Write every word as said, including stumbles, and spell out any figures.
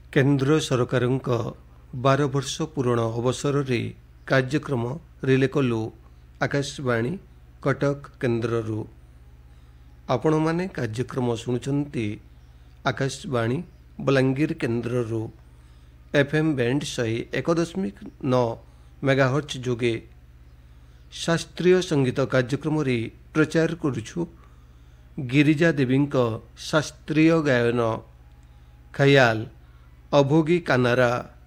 केन्द्र सरकारଙ୍କ ବାର ବର୍ଷ ପୂରଣ ଅବସରରେ କାର୍ଯ୍ୟକ୍ରମ ରିଲେ କଲୁ ଆକାଶବାଣୀ କଟକ କେନ୍ଦ୍ରରୁ। ଆପଣମାନେ କାର୍ଯ୍ୟକ୍ରମ ଶୁଣୁଛନ୍ତି ଆକାଶବାଣୀ ବଲାଙ୍ଗୀର କେନ୍ଦ୍ରରୁ। ଏଫ୍ ଏମ୍ ବ୍ୟାଣ୍ଡ ଶହେ ଏକ ଦଶମିକ ନଅ ମେଗାହର୍ଟ୍ଜ ଯୋଗେ ଶାସ୍ତ୍ରୀୟ ସଙ୍ଗୀତ କାର୍ଯ୍ୟକ୍ରମରେ ପ୍ରଚାର କରୁଛୁ ଗିରିଜା ଦେବୀଙ୍କ ଶାସ୍ତ୍ରୀୟ ଗାୟନ ଖୟାଲ ଅଭୋଗୀ କାନାରା।